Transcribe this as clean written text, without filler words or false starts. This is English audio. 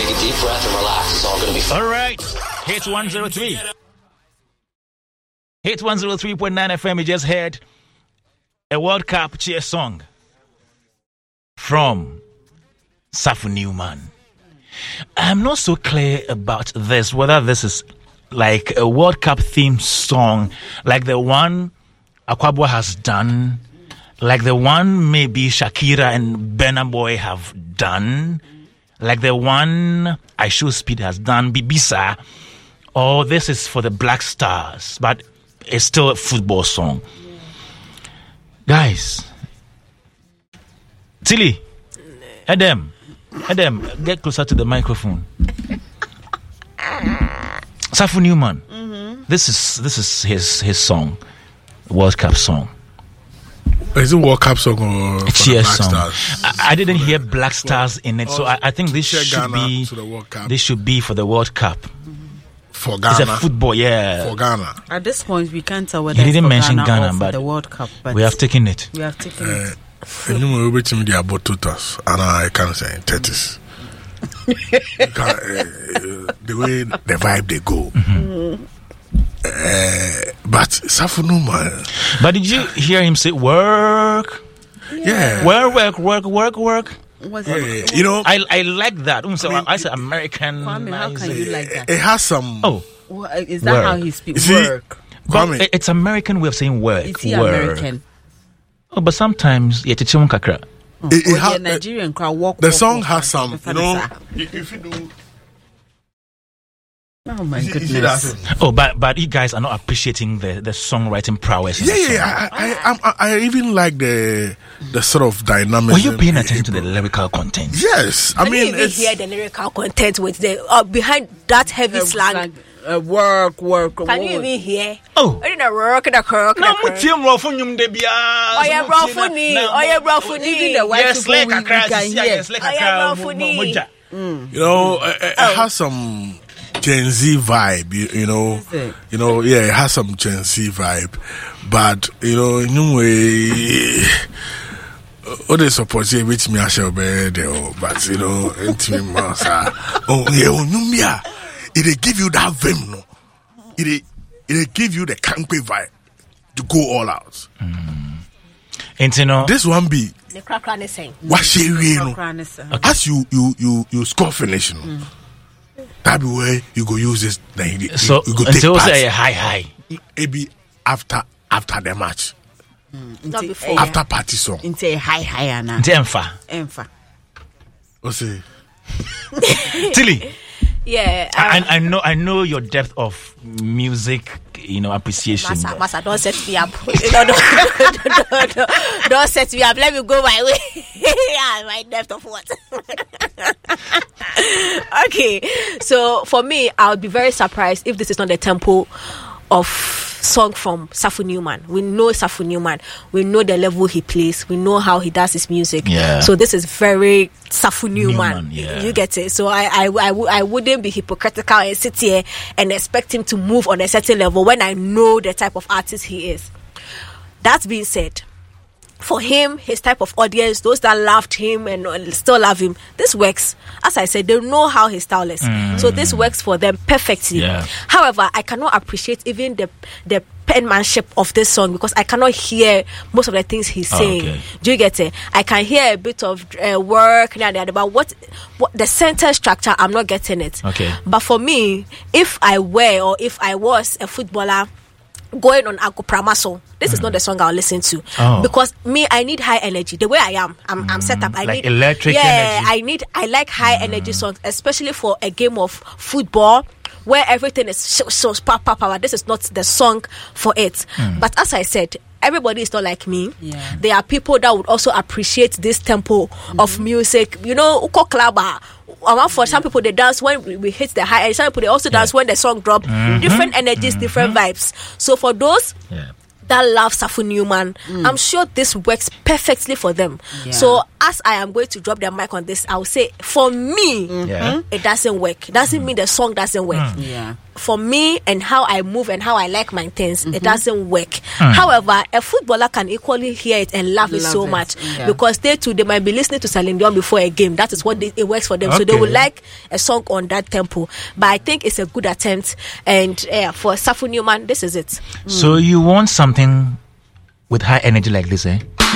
take a deep breath and relax. It's all going to be fine. All right. Hit 103. Hit 103.9 FM. You just heard a World Cup cheer song from Safu Newman. I'm not so clear about this, whether this is like a World Cup theme song, like the one Akwaboah has done, like the one maybe Shakira and Burna Boy have done, like the one I Show Speed has done, Bibisa, or this is for the Black Stars, but it's still a football song. Guys, Tilly, Adam, get closer to the microphone. Safu Newman, this is his song, World Cup song. Is it World Cup song or a cheer Black song? Stars? I didn't hear Black Stars in it, so I think this should be for the World Cup. For Ghana, it's a football, yeah. For Ghana. At this point, we can't tell whether he didn't mention Ghana but the World Cup. But we have taken it. We have taken it. And you know, which media about tutas, and I can't say 30s. The way the vibe they go. But Safu Newman. But did you hear him say work? Yeah. Work. You know, I like that. I said American. Kwame, how can you like that? It has some. Oh, is that how he speaks? Work. But it's American way of saying work. Is he American? Oh, but sometimes chichum kakra. It has Nigerian crowd walk. The song has some. You know, if you do. Oh my goodness! Oh, but you guys are not appreciating the songwriting prowess. Yeah. I even like the sort of dynamic. Were you paying attention to the lyrical content? Yes, I mean, you hear the lyrical content with the behind that heavy slang. Work. Can you even hear? Oh, I didn't work in a kirk. No, mutim rofunium debia. Oh yeah, rofuni. Even the white people we can hear. You know, it has some Gen Z vibe, you know, yeah, it has some Gen Z vibe, but you know, in a way, all the support here which me I shall be there, but you know, it give you that vim, no, it give you the campy vibe to go all out. And you know, this one be the crack saying what she real, as you score finish, that be where you go use this. Then you go take part. Say high. Maybe after the match, not before. After party song. Into a high Anna. Enfa. What's it? Tilly. Yeah, I know your depth of music, appreciation. Massa, don't set me up. Don't set me up. Let me go my way. Yeah, my depth of what? Okay, so for me, I would be very surprised if this is not the tempo of song from Safu Newman. We know Safu Newman. We know the level he plays. We know how he does his music. Yeah. So this is very Safu Newman. Yeah. You get it? So I wouldn't be hypocritical and sit here and expect him to move on a certain level when I know the type of artist he is. That being said, for him, his type of audience, those that loved him and still love him, this works. As I said, they know how his style is. So this works for them perfectly. Yeah. However, I cannot appreciate even the penmanship of this song because I cannot hear most of the things he's saying. Okay. Do you get it? I can hear a bit of work, but what the sentence structure, I'm not getting it. Okay. But for me, if I was a footballer going on Agopramaso, this is not the song I'll listen to because I need high energy. The way I am, I'm set up. I like need electric energy. I like high energy songs, especially for a game of football where everything is so power. This is not the song for it. But as I said, everybody is not like me. Yeah. There are people that would also appreciate this tempo of music. Uko Klaba. For some people, they dance when we hit the high, and some people they also dance when the song drop. Different energies, different vibes. So for those that love Safu Newman, I'm sure this works perfectly for them. Yeah. So as I am going to drop the mic on this, I will say for me, it doesn't work. It doesn't mean the song doesn't work. for me and how I move and how I like my things, it doesn't work. However, a footballer can equally hear it and love it so much because they might be listening to Celine Dion before a game. That is what it works for them. So they will like a song on that tempo. But I think it's a good attempt. And for Safo Newman, this is it. So you want something with high energy like this, eh?